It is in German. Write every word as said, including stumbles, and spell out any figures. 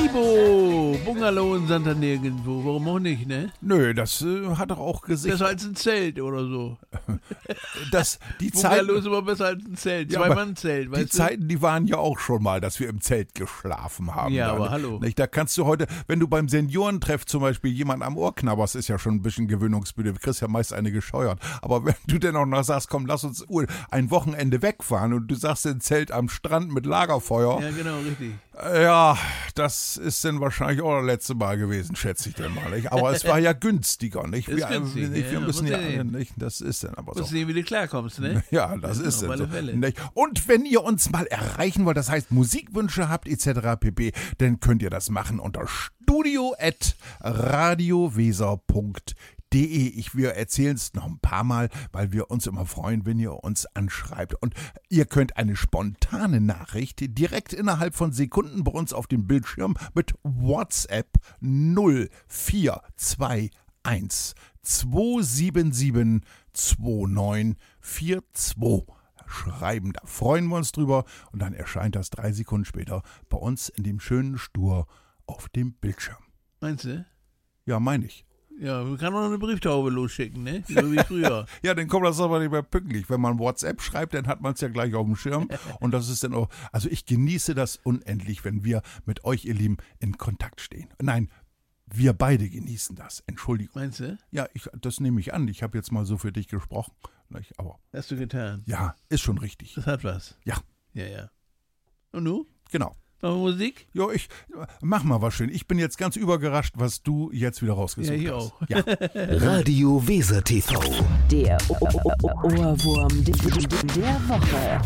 Ibo, Bungalow in Santa nirgendwo. Warum auch nicht, ne? Nö, das äh, hat doch auch Gesicht. Besser als ein Zelt oder so. Das, die Bungalow Zeiten, ist immer besser als ein Zelt. Ja, Zwei-Mann-Zelt, weißt die du? Zeiten, die waren ja auch schon mal, dass wir im Zelt geschlafen haben. Ja, da, aber ne? hallo. Nicht? Da kannst du heute, wenn du beim Seniorentreff zum Beispiel jemanden am Ohr knabberst, ist ja schon ein bisschen gewöhnungsmüde. Du kriegst ja meist eine gescheuert. Aber wenn du dann auch noch sagst, komm, lass uns ein Wochenende wegfahren und du sagst ein Zelt am Strand mit Lagerfeuer. Ja, genau, richtig. Ja, das ist dann wahrscheinlich auch das letzte Mal gewesen, schätze ich denn mal. Nicht? Aber es war ja günstiger, nicht? Ist Wir, günstig, nicht? wir ja, müssen muss ja, ja sehen. nicht? Das ist dann aber so. Musst sehen, wie du klarkommst, ne? Ja, das Ja, ist auf dann so. alle Fälle. Nicht? Und wenn ihr uns mal erreichen wollt, das heißt Musikwünsche habt et cetera pp., dann könnt ihr das machen unter studio at radioweser punkt de. Ich, wir erzählen es noch ein paar Mal, weil wir uns immer freuen, wenn ihr uns anschreibt. Und ihr könnt eine spontane Nachricht direkt innerhalb von Sekunden bei uns auf dem Bildschirm mit WhatsApp null vier zwei eins zwei sieben sieben zwei neun vier zwei schreiben. Da freuen wir uns drüber und dann erscheint das drei Sekunden später bei uns in dem schönen Stur auf dem Bildschirm. Meinst du? Ja, meine ich. Ja, man kann auch eine Brieftaube losschicken, ne? So wie früher. Ja, dann kommt das aber nicht mehr pünktlich. Wenn man WhatsApp schreibt, dann hat man es ja gleich auf dem Schirm. Und das ist dann auch, also ich genieße das unendlich, wenn wir mit euch, ihr Lieben, in Kontakt stehen. Nein, wir beide genießen das. Entschuldigung. Meinst du? Ja, ich, das nehme ich an. Ich habe jetzt mal so für dich gesprochen. Aber Hast du getan? ja, ist schon richtig. Das hat was. Ja. Ja, ja. Und du? Genau. Machen wir Musik? Ja, ich mach mal was schön. Ich bin jetzt ganz überrascht, was du jetzt wieder rausgesucht Ja, ich hast. auch. Ja. Radio Weser T V. Der O- O- O- Ohrwurm der Woche.